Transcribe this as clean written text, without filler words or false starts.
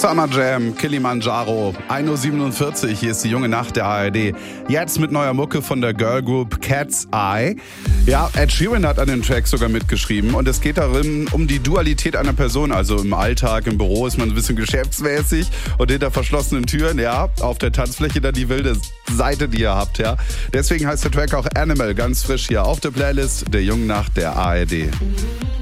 Summer Jam, Kilimanjaro, 1:47 Uhr, hier ist die junge Nacht der ARD. Jetzt mit neuer Mucke von der Girl Group Cat's Eye. Ja, Ed Sheeran hat an den Track sogar mitgeschrieben und es geht darin um die Dualität einer Person. Also im Alltag, im Büro ist man ein bisschen geschäftsmäßig und hinter verschlossenen Türen, ja, auf der Tanzfläche dann die wilde Seite, die ihr habt, ja. Deswegen heißt der Track auch Animal, ganz frisch hier auf der Playlist der jungen Nacht der ARD.